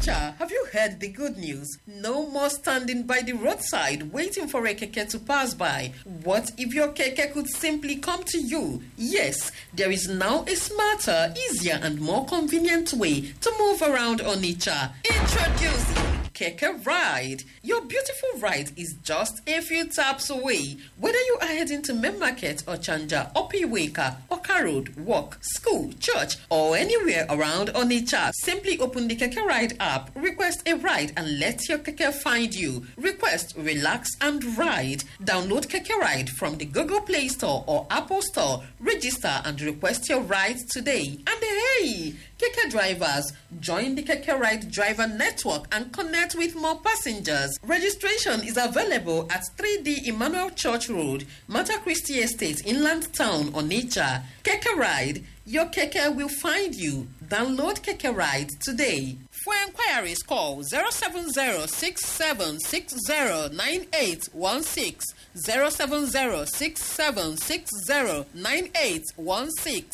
Onitsha, have you heard the good news? No more standing by the roadside waiting for a keke to pass by. What if your keke could simply come to you? Yes, there is now a smarter, easier and more convenient way to move around Onitsha. Introducing Keke Ride. Your beautiful ride is just a few taps away. Whether you are heading to Main Market or Chanja, Opiweka, Oka Road, work, school, church, or anywhere around Onitsha, simply open the Keke Ride app, request a ride and let your keke find you. Request, relax and ride. Download Keke Ride from the Google Play Store or Apple Store. Register and request your ride today. And hey, Keke drivers, join the Keke Ride driver network and connect with more passengers. Registration is available at 3D Emmanuel Church Road, Mata Christi Estate, Inland Town, Onitsha. Keke Ride, your keke will find you. Download Keke Ride today. For inquiries, call 070-6760-9816, 070-6760-9816.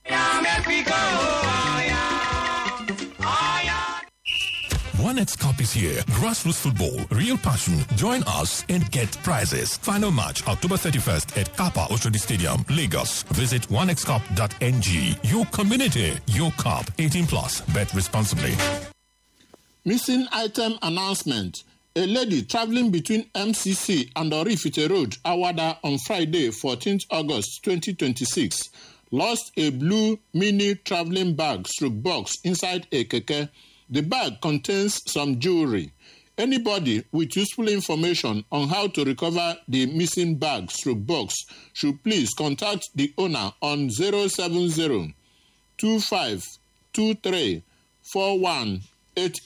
OneX Cup is here. Grassroots football, real passion. Join us and get prizes. Final match, October 31st at Kappa Oshodi Stadium, Lagos. Visit onexcup.ng. Your community, your cup. 18 plus. Bet responsibly. Missing item announcement. A lady traveling between MCC and Orifite Road, Awada, on Friday, 14th August 2026, lost a blue mini traveling bag / box inside a keke. The bag contains some jewelry. Anybody with useful information on how to recover the missing bag / box should please contact the owner on 070-2523-4188